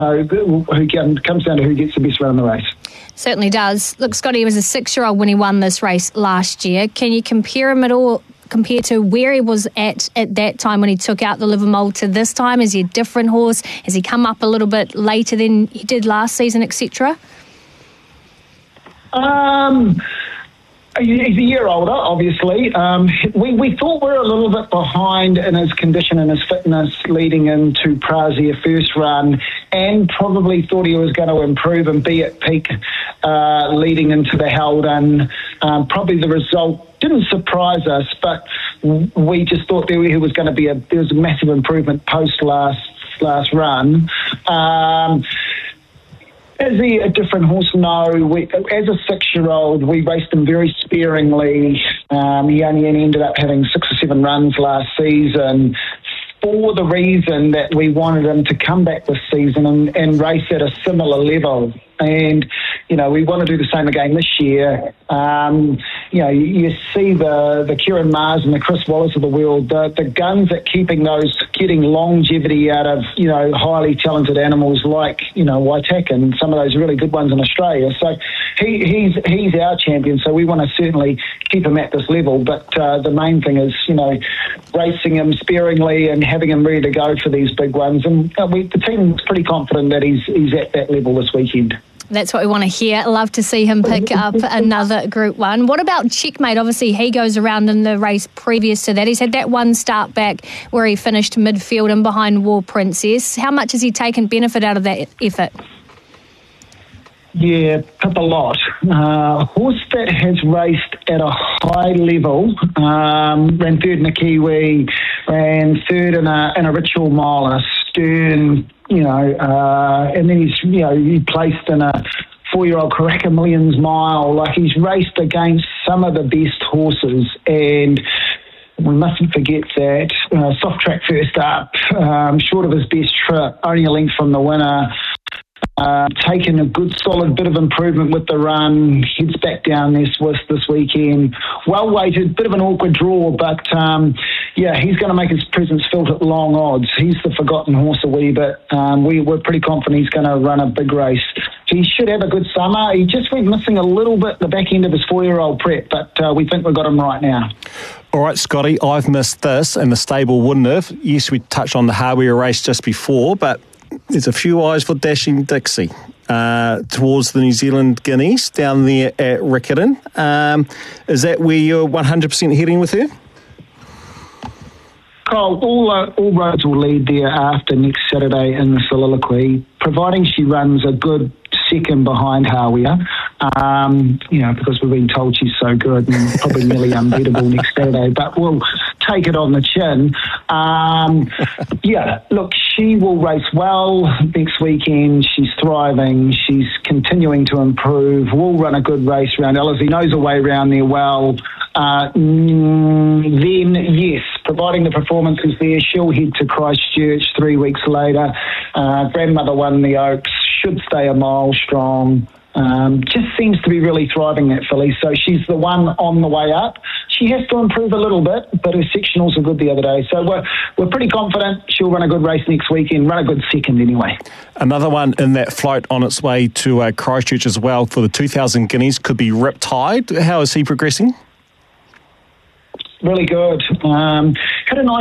comes down to who gets the best run in the race. Certainly does. Look, Scotty was a 6-year-old when he won this race last year. Can you compare him at all, compared to where he was at that time when he took out the Livermore to this time? Is he a different horse? Has he come up a little bit later than he did last season, etc.? He's a year older, obviously. We thought we were a little bit behind in his condition and his fitness leading into Prazia first run, and probably thought he was going to improve and be at peak leading into the Haldon. Probably the result didn't surprise us, but we just thought there was going to be there was a massive improvement post last run. Is he a different horse? No. As a 6-year-old, we raced him very sparingly. He only ended up having 6 or 7 runs last season for the reason that we wanted him to come back this season and race at a similar level. And, we want to do the same again this year. You see the Kieran Mars and the Chris Wallace of the world, the guns at getting longevity out of, highly talented animals like, Waitak and some of those really good ones in Australia. So he's our champion, so we want to certainly keep him at this level. But the main thing is, racing him sparingly and having him ready to go for these big ones. And the team's pretty confident that he's at that level this weekend. That's what we want to hear. Love to see him pick up another Group 1. What about Checkmate? Obviously, he goes around in the race previous to that. He's had that one start back where he finished midfield and behind War Princess. How much has he taken benefit out of that effort? Yeah, a lot. A horse that has raced at a high level, ran third in a Kiwi, ran third in a Ritual Mile, a Stern, and then he placed in a 4-year-old Karaka Millions Mile. Like, he's raced against some of the best horses, and we mustn't forget that soft track first up, short of his best trip, only a length from the winner. Taken a good solid bit of improvement with the run, heads back down there Swiss this weekend. Well weighted, bit of an awkward draw, but he's going to make his presence felt at long odds. He's the forgotten horse a wee bit. We're pretty confident he's going to run a big race. He should have a good summer. He just went missing a little bit the back end of his 4-year-old prep, but we think we've got him right now. All right, Scotty, I've missed this, and the stable wouldn't have. Yes, we touched on the Hawea race just before, but there's a few eyes for Dashing Dixie towards the New Zealand Guineas down there at Riccarton. Is that where you're 100% heading with her? Cole, all roads will lead there after next Saturday in the Soliloquy, providing she runs a good second behind Hawea, because we've been told she's so good and probably nearly unbeatable next Saturday, but we'll take it on the chin. Look, she will race well next weekend. She's thriving. She's continuing to improve. We'll run a good race around Ellerslie, knows her way around there well. Then, yes, providing the performance is there, she'll head to Christchurch 3 weeks later. Grandmother won the Oaks, should stay a mile strong. Just seems to be really thriving, that filly. So she's the one on the way up. She has to improve a little bit, but her sectionals were good the other day. So we're pretty confident she'll run a good race next weekend, run a good second anyway. Another one in that float on its way to Christchurch as well for the 2,000 guineas could be Riptide. How is he progressing? Really good. Had a nice